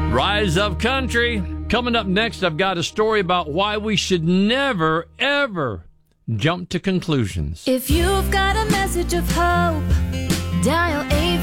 Rise Up Country. Coming up next, I've got a story about why we should never, ever jump to conclusions. If you've got a message of hope, dial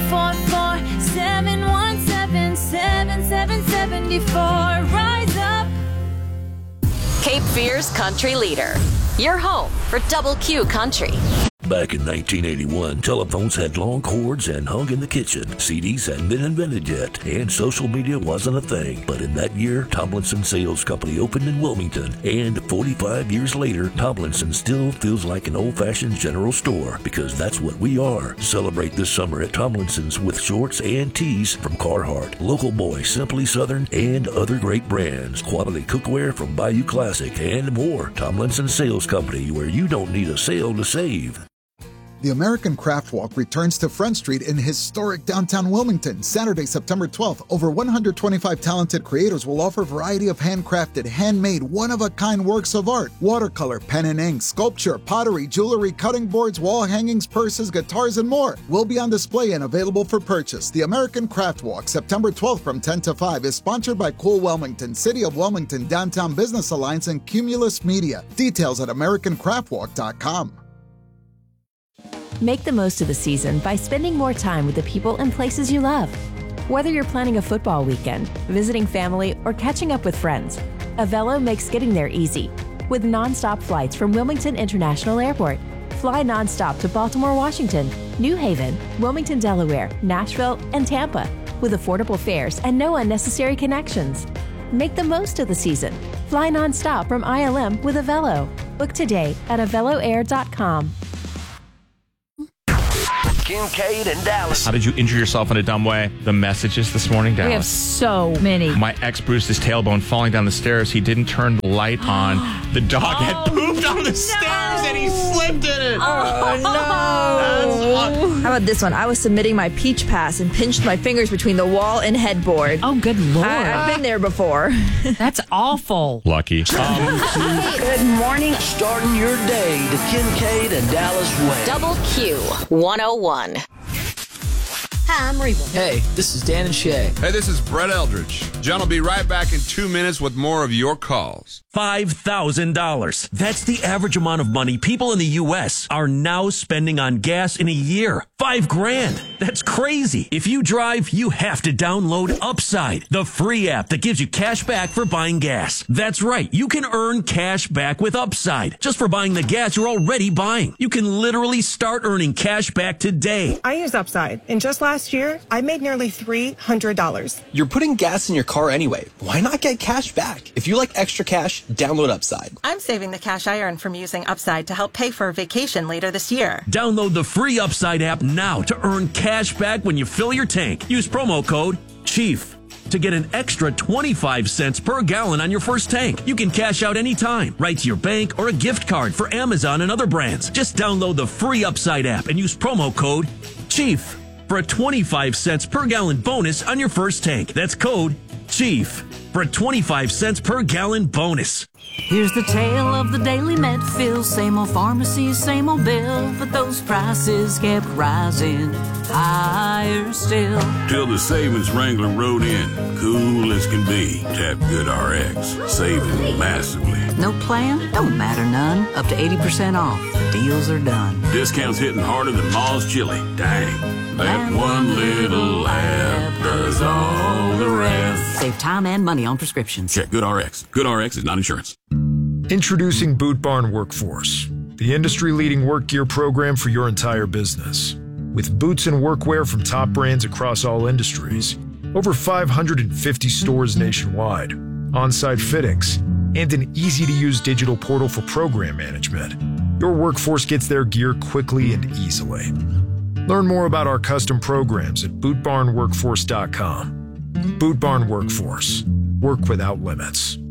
844-717-7774. Rise up. Cape Fear's country leader. Your home for Double Q Country. Back in 1981, telephones had long cords and hung in the kitchen. CDs hadn't been invented yet, and social media wasn't a thing. But in that year, Tomlinson Sales Company opened in Wilmington, and 45 years later, Tomlinson still feels like an old-fashioned general store, because that's what we are. Celebrate this summer at Tomlinson's with shorts and tees from Carhartt, Local Boy, Simply Southern, and other great brands. Quality cookware from Bayou Classic, and more. Tomlinson Sales Company, where you don't need a sale to save. The American Craft Walk returns to Front Street in historic downtown Wilmington, Saturday, September 12th. Over 125 talented creators will offer a variety of handcrafted, handmade, one-of-a-kind works of art. Watercolor, pen and ink, sculpture, pottery, jewelry, cutting boards, wall hangings, purses, guitars, and more will be on display and available for purchase. The American Craft Walk, September 12th from 10 to 5, is sponsored by Cool Wilmington, City of Wilmington, Downtown Business Alliance, and Cumulus Media. Details at AmericanCraftWalk.com. Make the most of the season by spending more time with the people and places you love. Whether you're planning a football weekend, visiting family, or catching up with friends, Avelo makes getting there easy. With nonstop flights from Wilmington International Airport, fly nonstop to Baltimore, Washington, New Haven, Wilmington, Delaware, Nashville, and Tampa, with affordable fares and no unnecessary connections. Make the most of the season. Fly nonstop from ILM with Avelo. Book today at AveloAir.com. Kincaid and Dallas. How did you injure yourself in a dumb way? The messages this morning, Dallas. We have so many. My ex bruised his tailbone falling down the stairs. He didn't turn the light on. The dog had pooped on the stairs and he slipped in it. Oh, no. How about this one? I was submitting my Peach Pass and pinched my fingers between the wall and headboard. Oh, good Lord. I've been there before. That's awful. Lucky. Good morning. Starting your day the Kincaid and Dallas way. Double Q 101. Hi, I'm Reba. Hey, this is Dan and Shay. Hey, this is Brett Eldridge. John will be right back in 2 minutes with more of your calls. $5,000. That's the average amount of money people in the U.S. are now spending on gas in a year. $5,000. That's crazy. If you drive, you have to download Upside, the free app that gives you cash back for buying gas. That's right. You can earn cash back with Upside just for buying the gas you're already buying. You can literally start earning cash back today. I use Upside, and just last year, I made nearly $300. You're putting gas in your car anyway. Why not get cash back? If you like extra cash, download Upside. I'm saving the cash I earn from using Upside to help pay for a vacation later this year. Download the free Upside app now to earn cash back when you fill your tank. Use promo code CHIEF to get an extra 25 cents per gallon on your first tank. You can cash out anytime, right to your bank or a gift card for Amazon and other brands. Just download the free Upside app and use promo code CHIEF for a 25 cents per gallon bonus on your first tank. That's code CHIEF for a 25 cents per gallon bonus. Here's the tale of the daily Medfield. Same old pharmacy, same old bill, but those prices kept rising higher still. Till the savings Wrangler rode in, cool as can be. Tap GoodRx, saving massively. No plan? Don't matter none. Up to 80% off. Deals are done. Discounts hitting harder than Ma's chili. Dang, that one little app does all the rest. Save time and money on prescriptions. Check GoodRx. GoodRx is not insurance. Introducing Boot Barn Workforce, the industry-leading work gear program for your entire business. With boots and workwear from top brands across all industries, over 550 stores nationwide, on-site fittings, and an easy-to-use digital portal for program management, your workforce gets their gear quickly and easily. Learn more about our custom programs at bootbarnworkforce.com. Boot Barn Workforce. Work without limits.